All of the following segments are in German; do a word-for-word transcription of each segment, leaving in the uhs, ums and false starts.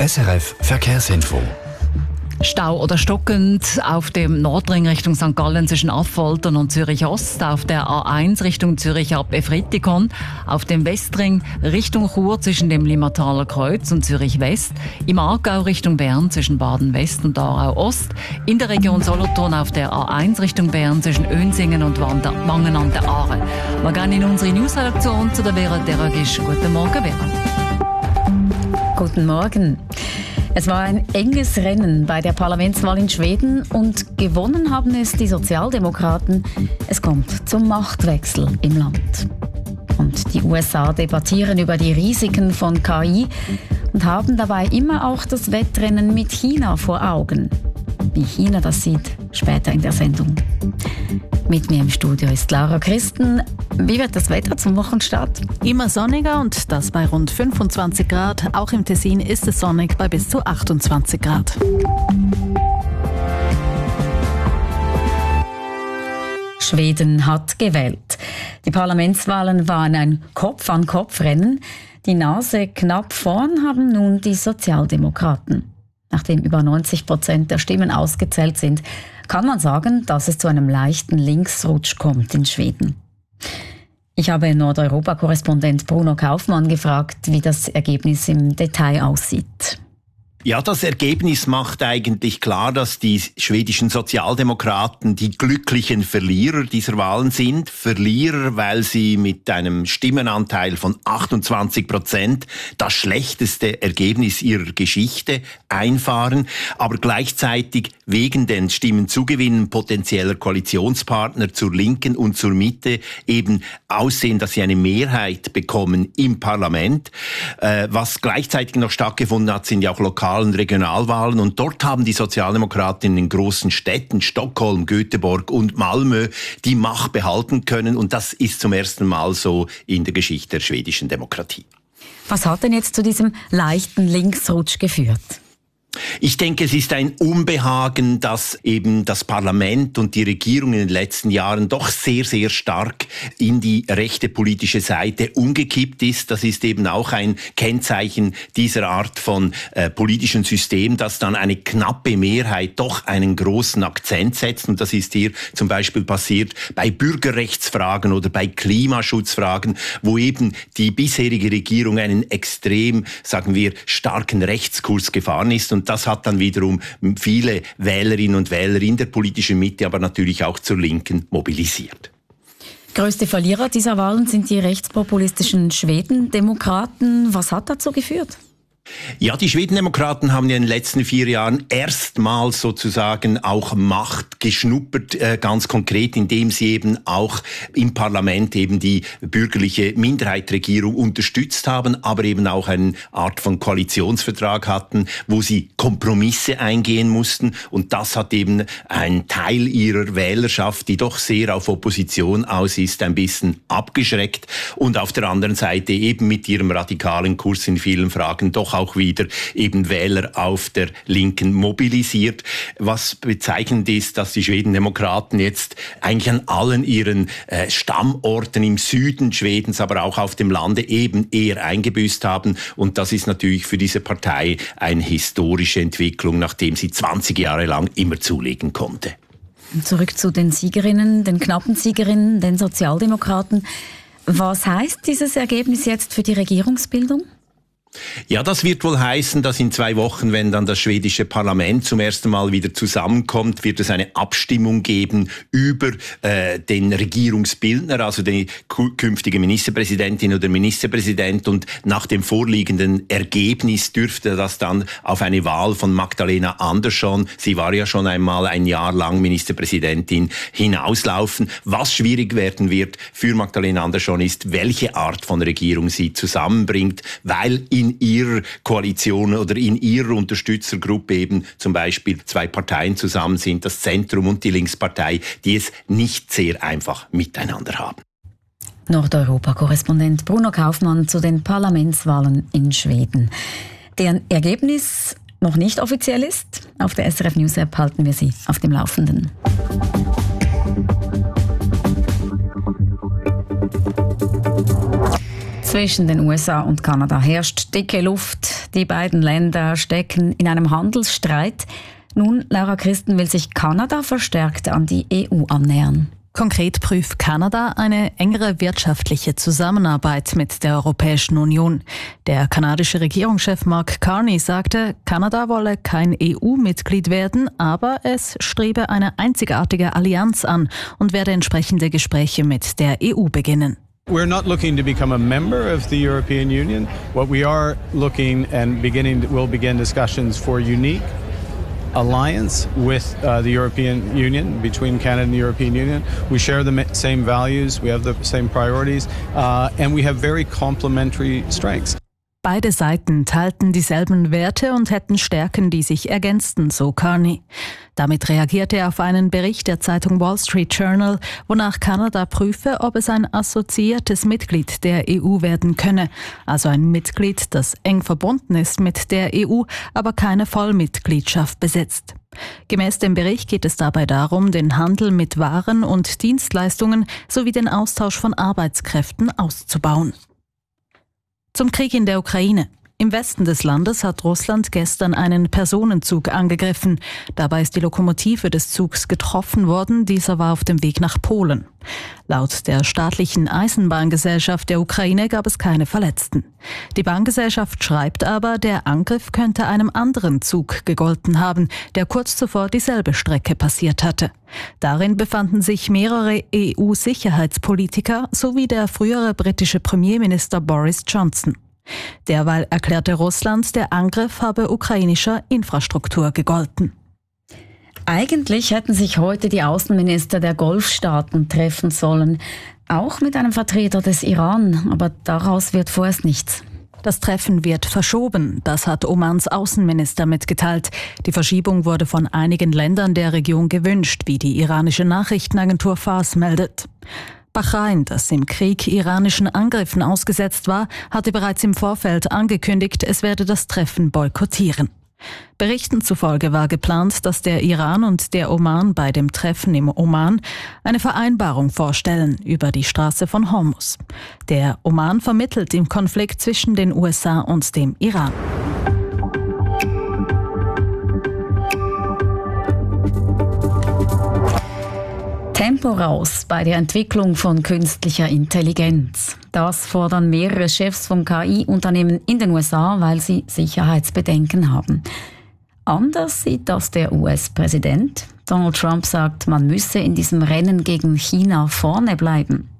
S R F Verkehrsinfo. Stau oder stockend auf dem Nordring Richtung Sankt Gallen zwischen Affoltern und Zürich Ost, auf der A eins Richtung Zürich ab Efretikon, auf dem Westring Richtung Chur zwischen dem Limmataler Kreuz und Zürich West, im Aargau Richtung Bern zwischen Baden West und Aarau Ost, in der Region Solothurn auf der A eins Richtung Bern zwischen Önsingen und Wangen an der Aare. Wir gehen in unsere Newsredaktion zu der Vera Deragisch. Guten Morgen, Vera. Guten Morgen. Es war ein enges Rennen bei der Parlamentswahl in Schweden und gewonnen haben es die Sozialdemokraten. Es kommt zum Machtwechsel im Land. Und die U S A debattieren über die Risiken von K I und haben dabei immer auch das Wettrennen mit China vor Augen. Wie China das sieht, später in der Sendung. Mit mir im Studio ist Laura Christen. Wie wird das Wetter zum Wochenstart? Immer sonniger und das bei rund fünfundzwanzig Grad. Auch im Tessin ist es sonnig bei bis zu achtundzwanzig Grad. Schweden hat gewählt. Die Parlamentswahlen waren ein Kopf-an-Kopf-Rennen. Die Nase knapp vorn haben nun die Sozialdemokraten. Nachdem über neunzig Prozent der Stimmen ausgezählt sind, kann man sagen, dass es zu einem leichten Linksrutsch kommt in Schweden. Ich habe Nordeuropa-Korrespondent Bruno Kaufmann gefragt, wie das Ergebnis im Detail aussieht. Ja, das Ergebnis macht eigentlich klar, dass die schwedischen Sozialdemokraten die glücklichen Verlierer dieser Wahlen sind. Verlierer, weil sie mit einem Stimmenanteil von achtundzwanzig Prozent das schlechteste Ergebnis ihrer Geschichte einfahren, aber gleichzeitig wegen den Stimmenzugewinnen potenzieller Koalitionspartner zur Linken und zur Mitte eben aussehen, dass sie eine Mehrheit bekommen im Parlament. Äh, was gleichzeitig noch stattgefunden hat, sind ja auch lokale Regionalwahlen und dort haben die Sozialdemokraten in den großen Städten Stockholm, Göteborg und Malmö die Macht behalten können und das ist zum ersten Mal so in der Geschichte der schwedischen Demokratie. Was hat denn jetzt zu diesem leichten Linksrutsch geführt? Ich denke, es ist ein Unbehagen, dass eben das Parlament und die Regierung in den letzten Jahren doch sehr, sehr stark in die rechte politische Seite umgekippt ist. Das ist eben auch ein Kennzeichen dieser Art von äh, politischem System, dass dann eine knappe Mehrheit doch einen großen Akzent setzt. Und das ist hier zum Beispiel passiert bei Bürgerrechtsfragen oder bei Klimaschutzfragen, wo eben die bisherige Regierung einen extrem, sagen wir, starken Rechtskurs gefahren ist. Und das hat dann wiederum viele Wählerinnen und Wähler in der politischen Mitte, aber natürlich auch zur Linken mobilisiert. Größte Verlierer dieser Wahlen sind die rechtspopulistischen Schwedendemokraten. Was hat dazu geführt? Ja, die Schwedendemokraten haben ja in den letzten vier Jahren erstmals sozusagen auch Macht geschnuppert, äh, ganz konkret, indem sie eben auch im Parlament eben die bürgerliche Minderheitsregierung unterstützt haben, aber eben auch eine Art von Koalitionsvertrag hatten, wo sie Kompromisse eingehen mussten. Und das hat eben einen Teil ihrer Wählerschaft, die doch sehr auf Opposition aus ist, ein bisschen abgeschreckt. Und auf der anderen Seite eben mit ihrem radikalen Kurs in vielen Fragen doch auch wieder eben Wähler auf der Linken mobilisiert. Was bezeichnend ist, dass die Schwedendemokraten jetzt eigentlich an allen ihren äh, Stammorten im Süden Schwedens, aber auch auf dem Lande eben eher eingebüßt haben. Und das ist natürlich für diese Partei eine historische Entwicklung, nachdem sie zwanzig Jahre lang immer zulegen konnte. Zurück zu den Siegerinnen, den knappen Siegerinnen, den Sozialdemokraten. Was heißt dieses Ergebnis jetzt für die Regierungsbildung? Ja, das wird wohl heißen, dass in zwei Wochen, wenn dann das schwedische Parlament zum ersten Mal wieder zusammenkommt, wird es eine Abstimmung geben über äh, den Regierungsbildner, also die künftige Ministerpräsidentin oder Ministerpräsident. Und nach dem vorliegenden Ergebnis dürfte das dann auf eine Wahl von Magdalena Andersson, sie war ja schon einmal ein Jahr lang Ministerpräsidentin, hinauslaufen. Was schwierig werden wird für Magdalena Andersson ist, welche Art von Regierung sie zusammenbringt, weil in ihrer Koalition oder in ihrer Unterstützergruppe eben zum Beispiel zwei Parteien zusammen sind, das Zentrum und die Linkspartei, die es nicht sehr einfach miteinander haben. Nordeuropa-Korrespondent Bruno Kaufmann zu den Parlamentswahlen in Schweden. Deren Ergebnis noch nicht offiziell ist. Auf der S R F News App halten wir Sie auf dem Laufenden. Zwischen den U S A und Kanada herrscht dicke Luft. Die beiden Länder stecken in einem Handelsstreit. Nun, Laura Christen, will sich Kanada verstärkt an die E U annähern. Konkret prüft Kanada eine engere wirtschaftliche Zusammenarbeit mit der Europäischen Union. Der kanadische Regierungschef Mark Carney sagte, Kanada wolle kein E U-Mitglied werden, aber es strebe eine einzigartige Allianz an und werde entsprechende Gespräche mit der E U beginnen. We're not looking to become a member of the European Union. What we are looking and beginning will begin discussions for unique alliance with uh, the European Union, between Canada and the European Union. We share the same values, we have the same priorities, uh, and we have very complementary strengths. Beide Seiten teilten dieselben Werte und hätten Stärken, die sich ergänzten, so Carney. Damit reagierte er auf einen Bericht der Zeitung Wall Street Journal, wonach Kanada prüfe, ob es ein assoziiertes Mitglied der E U werden könne, also ein Mitglied, das eng verbunden ist mit der E U, aber keine Vollmitgliedschaft besitzt. Gemäß dem Bericht geht es dabei darum, den Handel mit Waren und Dienstleistungen sowie den Austausch von Arbeitskräften auszubauen. Zum Krieg in der Ukraine. Im Westen des Landes hat Russland gestern einen Personenzug angegriffen. Dabei ist die Lokomotive des Zugs getroffen worden. Dieser war auf dem Weg nach Polen. Laut der staatlichen Eisenbahngesellschaft der Ukraine gab es keine Verletzten. Die Bahngesellschaft schreibt aber, der Angriff könnte einem anderen Zug gegolten haben, der kurz zuvor dieselbe Strecke passiert hatte. Darin befanden sich mehrere E U-Sicherheitspolitiker sowie der frühere britische Premierminister Boris Johnson. Derweil erklärte Russland, der Angriff habe ukrainischer Infrastruktur gegolten. Eigentlich hätten sich heute die Außenminister der Golfstaaten treffen sollen, auch mit einem Vertreter des Iran, aber daraus wird vorerst nichts. Das Treffen wird verschoben, das hat Omans Außenminister mitgeteilt. Die Verschiebung wurde von einigen Ländern der Region gewünscht, wie die iranische Nachrichtenagentur Fars meldet. Bahrain, das im Krieg iranischen Angriffen ausgesetzt war, hatte bereits im Vorfeld angekündigt, es werde das Treffen boykottieren. Berichten zufolge war geplant, dass der Iran und der Oman bei dem Treffen im Oman eine Vereinbarung vorstellen über die Straße von Hormuz. Der Oman vermittelt im Konflikt zwischen den U S A und dem Iran. Tempo raus bei der Entwicklung von künstlicher Intelligenz. Das fordern mehrere Chefs von K I-Unternehmen in den U S A, weil sie Sicherheitsbedenken haben. Anders sieht das der U S-Präsident. Donald Trump sagt, man müsse in diesem Rennen gegen China vorne bleiben.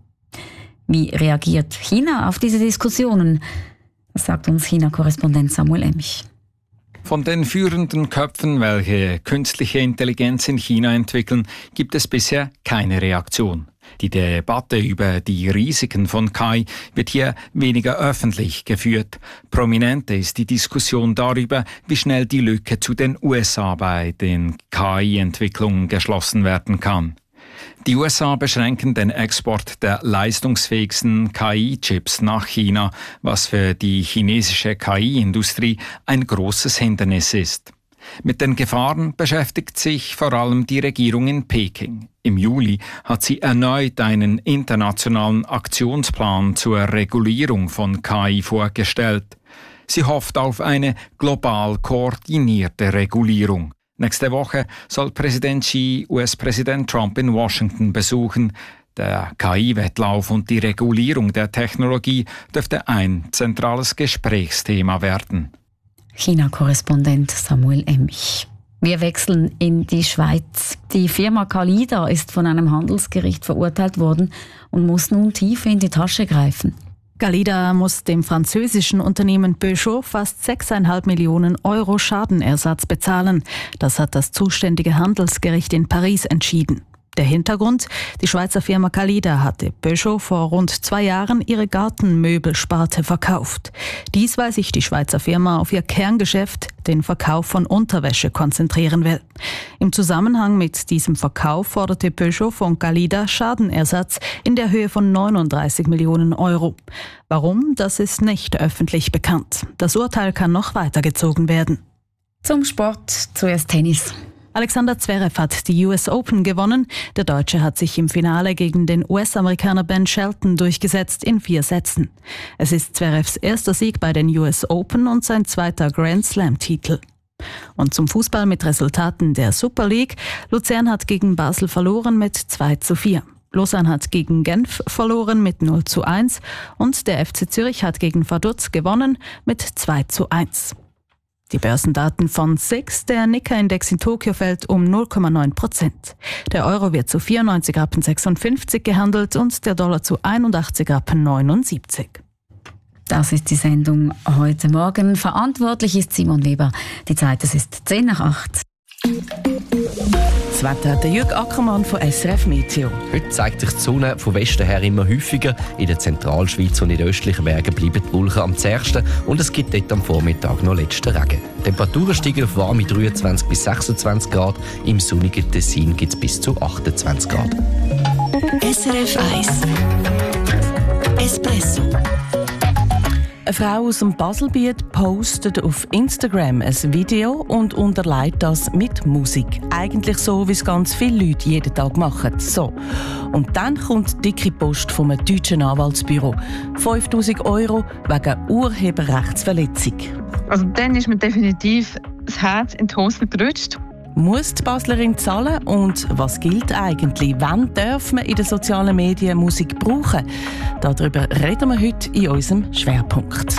Wie reagiert China auf diese Diskussionen? Das sagt uns China-Korrespondent Samuel Emich. Von den führenden Köpfen, welche künstliche Intelligenz in China entwickeln, gibt es bisher keine Reaktion. Die Debatte über die Risiken von K I wird hier weniger öffentlich geführt. Prominenter ist die Diskussion darüber, wie schnell die Lücke zu den U S A bei den K I-Entwicklungen geschlossen werden kann. Die U S A beschränken den Export der leistungsfähigsten K I-Chips nach China, was für die chinesische K I-Industrie ein großes Hindernis ist. Mit den Gefahren beschäftigt sich vor allem die Regierung in Peking. Im Juli hat sie erneut einen internationalen Aktionsplan zur Regulierung von K I vorgestellt. Sie hofft auf eine global koordinierte Regulierung. Nächste Woche soll Präsident Xi U S-Präsident Trump in Washington besuchen. Der K I-Wettlauf und die Regulierung der Technologie dürfte ein zentrales Gesprächsthema werden. China-Korrespondent Samuel Emich. Wir wechseln in die Schweiz. Die Firma Calida ist von einem Handelsgericht verurteilt worden und muss nun tief in die Tasche greifen. Calida muss dem französischen Unternehmen Peugeot fast sechseinhalb Millionen Euro Schadenersatz bezahlen. Das hat das zuständige Handelsgericht in Paris entschieden. Der Hintergrund: Die Schweizer Firma Calida hatte Peugeot vor rund zwei Jahren ihre Gartenmöbelsparte verkauft. Dies, weil sich die Schweizer Firma auf ihr Kerngeschäft, den Verkauf von Unterwäsche, konzentrieren will. Im Zusammenhang mit diesem Verkauf forderte Peugeot von Calida Schadenersatz in der Höhe von neununddreißig Millionen Euro. Warum? Das ist nicht öffentlich bekannt. Das Urteil kann noch weitergezogen werden. Zum Sport zuerst Tennis. Alexander Zverev hat die U S Open gewonnen. Der Deutsche hat sich im Finale gegen den U S-Amerikaner Ben Shelton durchgesetzt in vier Sätzen. Es ist Zverevs erster Sieg bei den U S Open und sein zweiter Grand Slam-Titel. Und zum Fußball mit Resultaten der Super League. Luzern hat gegen Basel verloren mit zwei zu vier. Lausanne hat gegen Genf verloren mit null zu eins und der F C Zürich hat gegen Vaduz gewonnen mit zwei zu eins. Die Börsendaten von S I X, der Nikkei-Index in Tokio fällt um null Komma neun Prozent. Der Euro wird zu vierundneunzig Rappen sechsundfünfzig gehandelt und der Dollar zu einundachtzig Rappen neunundsiebzig. Das ist die Sendung heute Morgen. Verantwortlich ist Simon Weber. Die Zeit, es ist zehn nach acht. Das Wetter hat der Jürg Ackermann von S R F Meteo. Heute zeigt sich die Sonne von Westen her immer häufiger. In der Zentralschweiz und in den östlichen Bergen bleiben die Wolken am zärgsten und es gibt dort am Vormittag noch letzten Regen. Die Temperaturen steigen auf warme dreiundzwanzig bis sechsundzwanzig Grad. Im sonnigen Tessin gibt es bis zu achtundzwanzig Grad. S R F eins Espresso. Eine Frau aus dem Baselbiet postet auf Instagram ein Video und unterlegt das mit Musik. Eigentlich so, wie es ganz viele Leute jeden Tag machen. So. Und dann kommt dicke Post vom deutschen Anwaltsbüro. fünftausend Euro wegen Urheberrechtsverletzung. Also dann ist mir definitiv das Herz in die Hose gerutscht. Muss die Baslerin zahlen? Und was gilt eigentlich? Wann darf man in den sozialen Medien Musik brauchen? Darüber reden wir heute in unserem Schwerpunkt.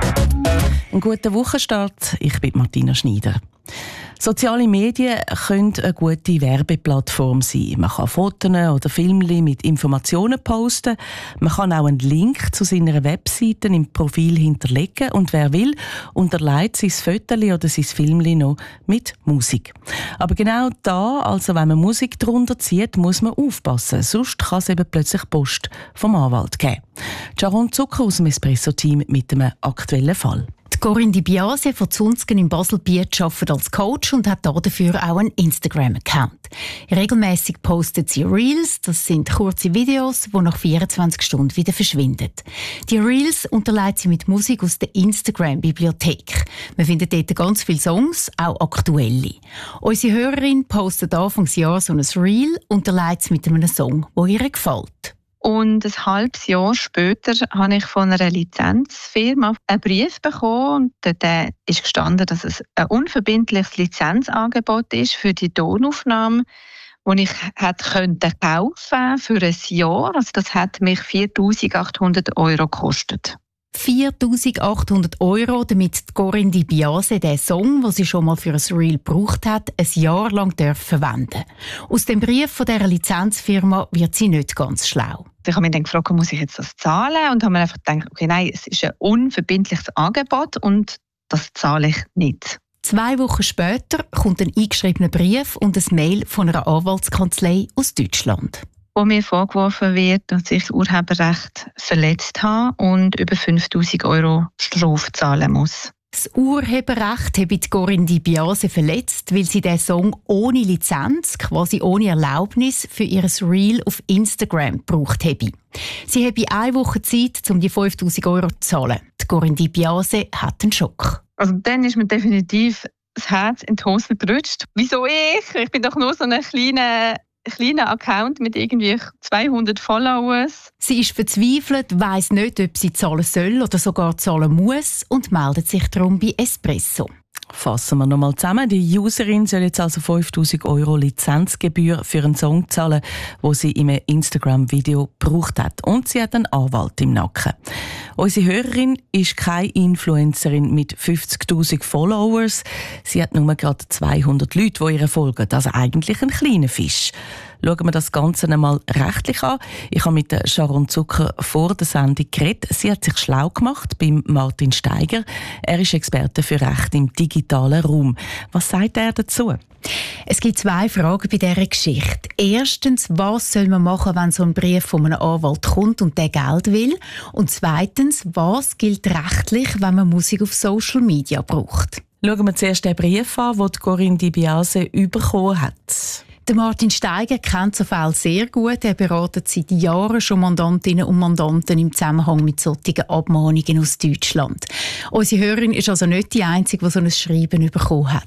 Einen guten Wochenstart. Ich bin Martina Schneider. Soziale Medien können eine gute Werbeplattform sein. Man kann Fotos oder Filme mit Informationen posten. Man kann auch einen Link zu seiner Webseite im Profil hinterlegen. Und wer will, unterlegt sein Foto oder sein Film noch mit Musik. Aber genau da, also wenn man Musik drunter zieht, muss man aufpassen. Sonst kann es eben plötzlich Post vom Anwalt geben. Sharon Zucker aus dem Espresso-Team mit einem aktuellen Fall. Corinne Di Biase von Zunzgen im Baselbiet arbeitet als Coach und hat dafür auch einen Instagram-Account. Regelmäßig postet sie Reels, das sind kurze Videos, die nach vierundzwanzig Stunden wieder verschwinden. Die Reels unterlegt sie mit Musik aus der Instagram-Bibliothek. Man findet dort ganz viele Songs, auch aktuelle. Unsere Hörerin postet Anfangs Jahr so ein Reel und unterlegt es mit einem Song, der ihr gefällt. Und ein halbes Jahr später habe ich von einer Lizenzfirma einen Brief bekommen. Und dort ist gestanden, dass es ein unverbindliches Lizenzangebot ist für die Tonaufnahme, die ich hätte könnte kaufen für ein Jahr. Also das hat mich viertausendachthundert Euro gekostet. viertausendachthundert Euro, damit Corinne Di Biase den Song, den sie schon mal für ein Reel gebraucht hat, ein Jahr lang verwenden darf. Aus dem Brief von dieser Lizenzfirma wird sie nicht ganz schlau. Ich habe mich dann gefragt, muss ich jetzt das zahlen? Und habe mir einfach gedacht, okay, nein, es ist ein unverbindliches Angebot und das zahle ich nicht. Zwei Wochen später kommt ein eingeschriebener Brief und ein Mail von einer Anwaltskanzlei aus Deutschland, wo mir vorgeworfen wird, dass ich das Urheberrecht verletzt habe und über fünftausend Euro Strafe zahlen muss. Das Urheberrecht habe Corinne Di Biase verletzt, weil sie den Song ohne Lizenz, quasi ohne Erlaubnis, für ihr Reel auf Instagram gebraucht habe. Sie habe eine Woche Zeit, um die fünftausend Euro zu zahlen. Die Corinne Di Biase hat einen Schock. Also dann ist mir definitiv das Herz in die Hose gerutscht. Wieso ich? Ich bin doch nur so eine kleine... kleiner Account mit irgendwie zweihundert Followers. Sie ist verzweifelt, weiss nicht, ob sie zahlen soll oder sogar zahlen muss und meldet sich darum bei Espresso. Fassen wir nochmal zusammen. Die Userin soll jetzt also fünftausend Euro Lizenzgebühr für einen Song zahlen, den sie in einem Instagram-Video gebraucht hat. Und sie hat einen Anwalt im Nacken. Unsere Hörerin ist keine Influencerin mit fünfzigtausend Followers. Sie hat nur gerade zweihundert Leute, die ihr folgen. Also eigentlich ein kleiner Fisch. Schauen wir das Ganze einmal rechtlich an. Ich habe mit Sharon Zucker vor der Sendung geredet. Sie hat sich schlau gemacht beim Martin Steiger. Er ist Experte für Recht im digitalen Raum. Was sagt er dazu? Es gibt zwei Fragen bei dieser Geschichte. Erstens, was soll man machen, wenn so ein Brief von einem Anwalt kommt und der Geld will? Und zweitens, was gilt rechtlich, wenn man Musik auf Social Media braucht? Schauen wir zuerst den Brief an, den Corinne Di Biase bekommen hat. Der Martin Steiger kennt so Fälle sehr gut. Er beratet seit Jahren schon Mandantinnen und Mandanten im Zusammenhang mit solchen Abmahnungen aus Deutschland. Unsere Hörerin ist also nicht die Einzige, die so ein Schreiben bekommen hat.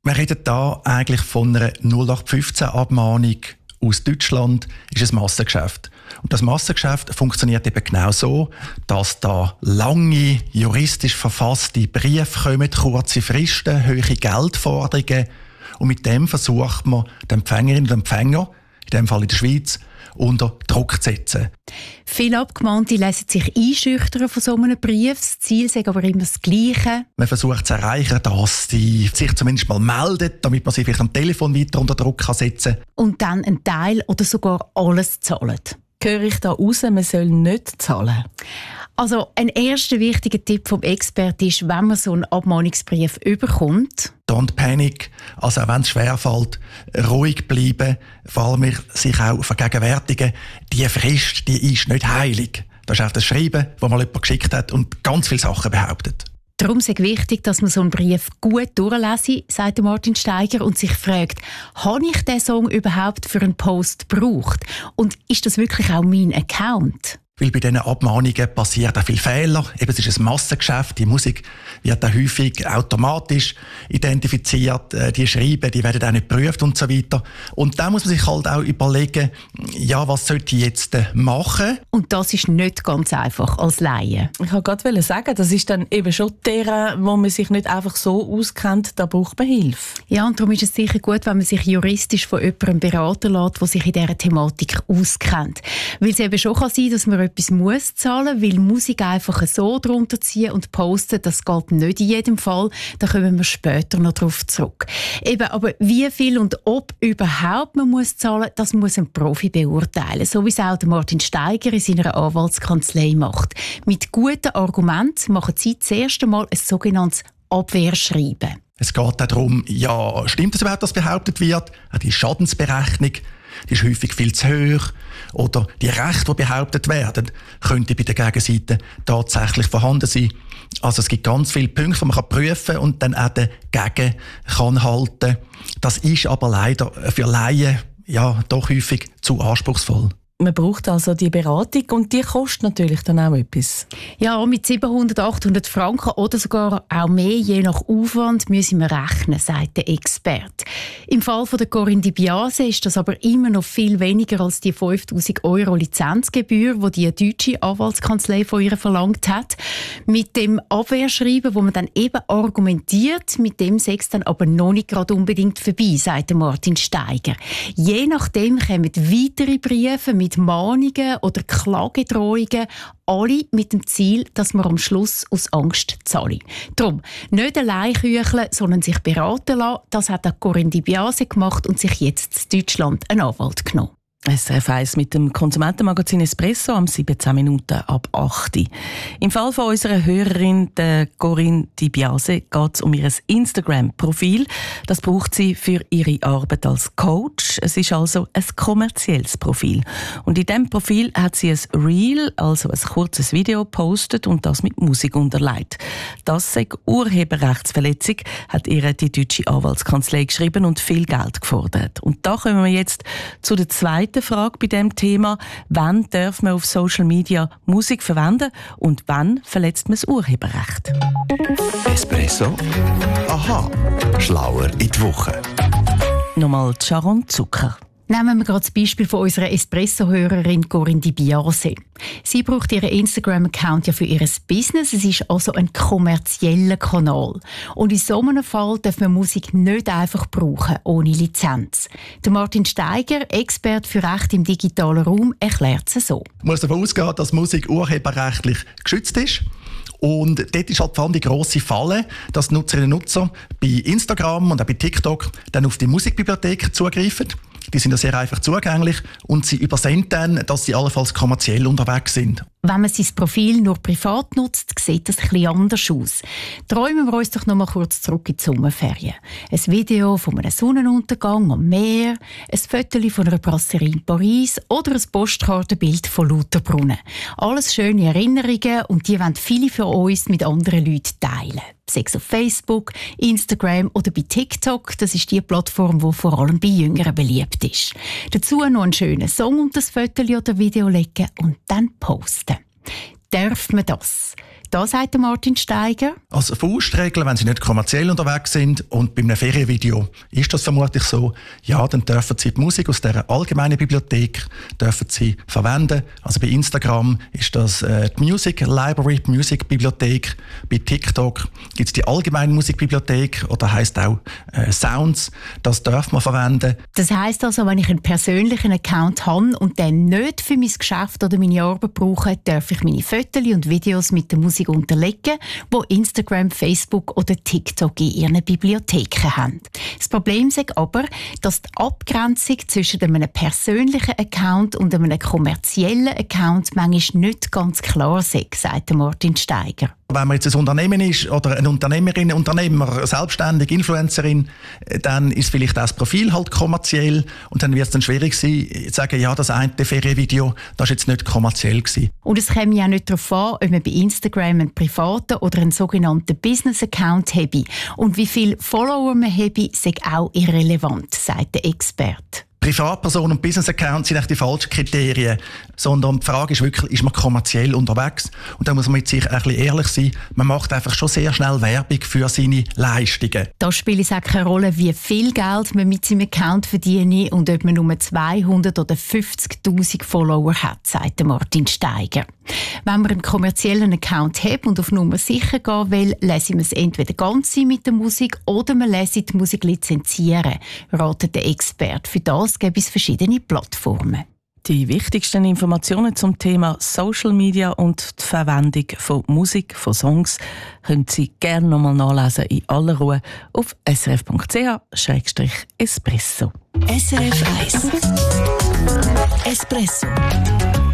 Wir reden hier eigentlich von einer null acht fünfzehn Abmahnung aus Deutschland. Ist ein Massengeschäft. Und das Massengeschäft funktioniert eben genau so, dass da lange, juristisch verfasste Briefe kommen, kurze Fristen, hohe Geldforderungen. Und mit dem versucht man, den Empfängerinnen und Empfänger, in diesem Fall in der Schweiz, unter Druck zu setzen. Viele Abgemahnte lassen sich einschüchtern von so einem Brief. Das Ziel ist aber immer das Gleiche. Man versucht zu erreichen, dass sie sich zumindest mal meldet, damit man sie vielleicht am Telefon weiter unter Druck setzen kann. Und dann einen Teil oder sogar alles zahlen. Höre ich da raus, man soll nicht zahlen? Also ein erster wichtiger Tipp vom Experten ist, wenn man so einen Abmahnungsbrief überkommt. Don't panic, also auch wenn es schwerfällt, ruhig bleiben, vor allem sich auch vergegenwärtigen, die Frist, die ist nicht heilig. Das ist auch das Schreiben, das mal jemand geschickt hat und ganz viele Sachen behauptet. Darum ist es wichtig, dass man so einen Brief gut durchlese, sagt Martin Steiger, und sich fragt, habe ich diesen Song überhaupt für einen Post gebraucht? Und ist das wirklich auch mein Account? Weil bei diesen Abmahnungen passieren auch viele Fehler. Eben, es ist ein Massengeschäft. Die Musik wird auch häufig automatisch identifiziert. Die Schreiben, die werden auch nicht geprüft und so weiter. Und da muss man sich halt auch überlegen, ja, was sollte ich jetzt machen? Und das ist nicht ganz einfach als Laie. Ich wollte gerade sagen, das ist dann eben schon der, wo man sich nicht einfach so auskennt, da braucht man Hilfe. Ja, und darum ist es sicher gut, wenn man sich juristisch von jemandem beraten lässt, der sich in dieser Thematik auskennt. Weil es eben schon kann sein, dass man etwas muss zahlen, weil Musik einfach so drunter ziehen und posten, das geht nicht in jedem Fall. Da kommen wir später noch darauf zurück. Eben, aber wie viel und ob überhaupt man muss zahlen, das muss ein Profi beurteilen, so wie es auch Martin Steiger in seiner Anwaltskanzlei macht. Mit guten Argumenten machen sie das erste Mal ein sogenanntes Abwehrschreiben. Es geht auch darum, ja, stimmt es überhaupt, was behauptet wird? Auch die Schadensberechnung, die ist häufig viel zu hoch. Oder die Rechte, die behauptet werden, könnten bei der Gegenseite tatsächlich vorhanden sein. Also es gibt ganz viele Punkte, die man prüfen kann und dann auch dagegen kann halten. Das ist aber leider für Laien ja, doch häufig zu anspruchsvoll. Man braucht also die Beratung und die kostet natürlich dann auch etwas. Ja, mit siebenhundert, achthundert Franken oder sogar auch mehr, je nach Aufwand, müssen wir rechnen, sagt der Experte. Im Fall von der Corinne Di Biase ist das aber immer noch viel weniger als die fünftausend Euro Lizenzgebühr, die die deutsche Anwaltskanzlei von ihr verlangt hat. Mit dem Abwehrschreiben, wo man dann eben argumentiert, mit dem sei es dann aber noch nicht gerade unbedingt vorbei, sagt Martin Steiger. Je nachdem kommen weitere Briefe mit Mahnungen oder Klagedrohungen, alle mit dem Ziel, dass man am Schluss aus Angst zahle. Darum, nicht allein kücheln, sondern sich beraten lassen. Das hat auch Corinne Di Biase gemacht und sich jetzt in Deutschland einen Anwalt genommen. S R F eins mit dem Konsumentenmagazin Espresso am siebzehn Minuten ab acht. Im Fall von unserer Hörerin, der Corinne Di Biase, geht es um ihr Instagram-Profil. Das braucht sie für ihre Arbeit als Coach. Es ist also ein kommerzielles Profil. Und in diesem Profil hat sie ein Reel, also ein kurzes Video, gepostet und das mit Musik unterlegt. Das sei Urheberrechtsverletzung, hat ihr die deutsche Anwaltskanzlei geschrieben und viel Geld gefordert. Und da kommen wir jetzt zu der zweiten Frage bei diesem Thema. Wann darf man auf Social Media Musik verwenden und wann verletzt man das Urheberrecht? Espresso? Aha, schlauer in die Woche. Nochmal Sharon Zucker. Nehmen wir gerade das Beispiel von unserer Espresso-Hörerin Corinne Di Biase. Sie braucht ihren Instagram-Account ja für ihr Business. Es ist also ein kommerzieller Kanal. Und in so einem Fall darf man Musik nicht einfach brauchen, ohne Lizenz. Der Martin Steiger, Experte für Recht im digitalen Raum, erklärt es so. Man muss davon ausgehen, dass Musik urheberrechtlich geschützt ist. Und dort ist halt vor allem die grosse Falle, dass Nutzerinnen und Nutzer bei Instagram und auch bei TikTok dann auf die Musikbibliothek zugreifen. Die sind ja sehr einfach zugänglich und sie übersehen dann, dass sie allenfalls kommerziell unterwegs sind. Wenn man sein Profil nur privat nutzt, sieht das etwas anders aus. Träumen wir uns doch noch mal kurz zurück in die Sommerferien. Ein Video von einem Sonnenuntergang am Meer, ein Foto von einer Brasserie in Paris oder ein Postkartenbild von Lauterbrunnen. Alles schöne Erinnerungen und die wollen viele von uns mit anderen Leuten teilen. Sei es auf Facebook, Instagram oder bei TikTok. Das ist die Plattform, die vor allem bei Jüngeren beliebt ist. Dazu noch einen schönen Song und das Foto oder Video legen und dann posten. Darf man das? Da sagt Martin Steiger. Als Faustregel, wenn Sie nicht kommerziell unterwegs sind und bei einem Ferienvideo ist das vermutlich so, ja, dann dürfen Sie die Musik aus der allgemeinen Bibliothek dürfen Sie verwenden. Also bei Instagram ist das äh, die Music Library, die Music Bibliothek. Bei TikTok gibt es die allgemeine Musikbibliothek oder heisst auch äh, Sounds. Das darf man verwenden. Das heisst also, wenn ich einen persönlichen Account habe und den nicht für mein Geschäft oder meine Arbeit brauche, darf ich meine Fotos und Videos mit der Musik unterlegen, wo Instagram, Facebook oder TikTok in ihren Bibliotheken haben. Das Problem ist aber, dass die Abgrenzung zwischen einem persönlichen Account und einem kommerziellen Account manchmal nicht ganz klar ist, sagt Martin Steiger. Wenn man jetzt ein Unternehmen ist oder eine Unternehmerin, Unternehmer, selbstständig, Influencerin, dann ist vielleicht das Profil halt kommerziell und dann wird es dann schwierig sein, zu sagen, ja, das eine Ferienvideo, das war jetzt nicht kommerziell gewesen. Und es käme ja nicht darauf an, ob man bei Instagram einen privaten oder einen sogenannten Business-Account habe. Und wie viele Follower man habe, sei auch irrelevant, sagt der Experte. Privatperson und Business-Account sind nicht die falschen Kriterien, sondern die Frage ist wirklich, ist man kommerziell unterwegs? Und da muss man mit sich ein bisschen ehrlich sein. Man macht einfach schon sehr schnell Werbung für seine Leistungen. Da spielt es auch keine Rolle, wie viel Geld man mit seinem Account verdient und ob man nur zweihundert oder fünfzigtausend Follower hat, sagt Martin Steiger. Wenn man einen kommerziellen Account hat und auf Nummer sicher gehen will, lasse man es entweder ganz sein mit der Musik oder man lasse die Musik lizenzieren, ratet der Experte. Für das gibt es verschiedene Plattformen. Die wichtigsten Informationen zum Thema Social Media und die Verwendung von Musik, von Songs, können Sie gerne nochmal nachlesen in aller Ruhe auf s r f punkt c h slash espresso. S R F eins Espresso.